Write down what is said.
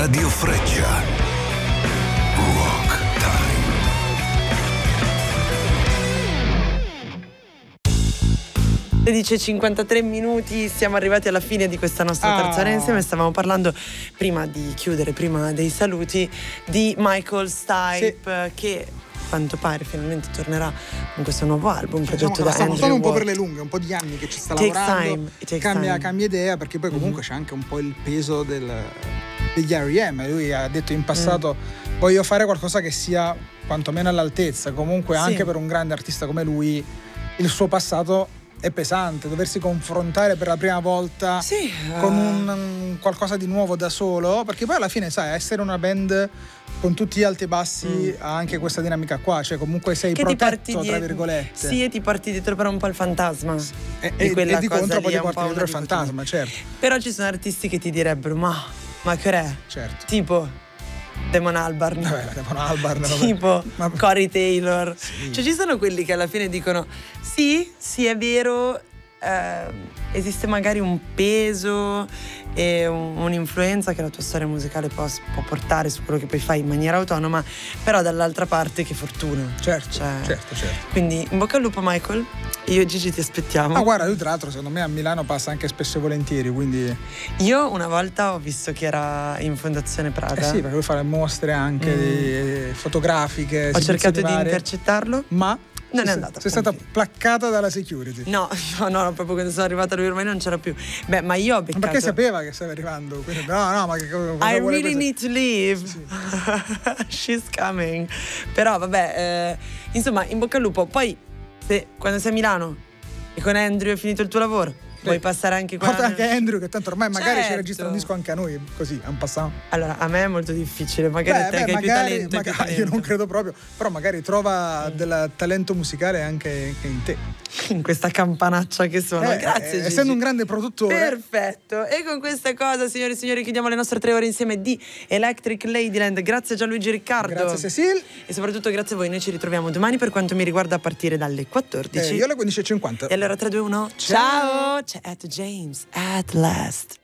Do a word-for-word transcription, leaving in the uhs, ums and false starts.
Radio Freccia. Rock Time. sedici e cinquantatré minuti, siamo arrivati alla fine di questa nostra terza ora insieme. Stavamo parlando, prima di chiudere, prima dei saluti, di Michael Stipe, sì, che a quanto pare finalmente tornerà con questo nuovo album prodotto diciamo, da stiamo Andrew solo un po' Watt. per le lunghe, un po' di anni che ci sta Takes lavorando, time. cambia, time. cambia idea, perché poi comunque mm-hmm. c'è anche un po' il peso del, degli R E M. Lui ha detto in passato mm. voglio fare qualcosa che sia quantomeno all'altezza. Comunque anche sì. per un grande artista come lui il suo passato è pesante, doversi confrontare per la prima volta sì, uh... con un, un qualcosa di nuovo da solo, perché poi alla fine sai, essere una band con tutti gli alti e bassi mm. ha anche questa dinamica qua, cioè comunque sei che protetto di... tra virgolette. Sì, e ti porti dietro però un po' il fantasma sì. e, di quella e di cosa contro poi lì, ti porti un dietro il fantasma, di... certo. Però ci sono artisti che ti direbbero ma, ma che è? Certo. Tipo Damon Albarn, vabbè, Damon Albarn tipo ma... Corey Taylor, sì. Cioè ci sono quelli che alla fine dicono sì, sì è vero, eh, esiste magari un peso e un, un'influenza che la tua storia musicale può, può portare su quello che poi fai in maniera autonoma, però dall'altra parte che fortuna. Certo, cioè, certo, certo. Quindi in bocca al lupo Michael, io e Gigi ti aspettiamo. Ma guarda, lui tra l'altro secondo me a Milano passa anche spesso e volentieri, quindi... Io una volta ho visto che era in Fondazione Prada. Eh sì, perché lui fa le mostre anche mm. di, fotografiche. Ho cercato di intercettarlo, ma... non è sei, andata. Sei stata placcata dalla security. No, no, no, proprio quando sono arrivata lui ormai non c'era più. Beh, ma io ho beccato... Ma perché sapeva che stavi arrivando? Quindi, no, no, ma che cosa I vuole really questa? need to leave. Sì. She's coming. Però vabbè, eh, insomma, in bocca al lupo. Poi, se quando sei a Milano e con Andrew è finito il tuo lavoro, puoi passare anche qua. Porta anche Andrew, che tanto ormai magari certo. ci registra un disco anche a noi, così, un passato. Allora, a me è molto difficile, magari beh, te beh, che hai magari, più talento, magari, più talento. Io non credo proprio, però magari trova mm. del talento musicale anche in te. In questa campanaccia che sono. Eh, Grazie eh, Gigi. essendo un grande produttore. Perfetto. E con questa cosa, signori e signori, chiudiamo le nostre tre ore insieme di Electric Ladyland. Grazie a Gianluigi Riccardo. Grazie Cecil. E soprattutto grazie a voi. Noi ci ritroviamo domani per quanto mi riguarda a partire dalle quattordici. Eh, io alle quindici e cinquanta. E allora tre, due, uno. Ciao. Ciao. C'è At James. At last.